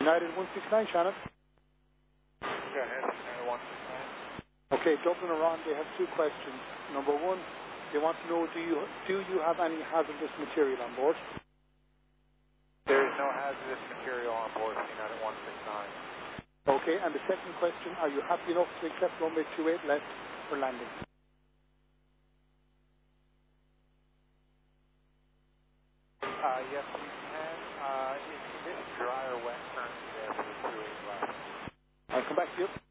United 169, Shannon. Go ahead, United 169. Okay, Dublin Iran, they have two questions. Number one, they want to know, do you have any hazardous material on board? There is no hazardous material on board United 169. Okay, and the second question, are you happy enough to accept runway 28 left for landing? Yes, you can. It's a bit dry or wet currently there for the 28 left. I'll come back to you.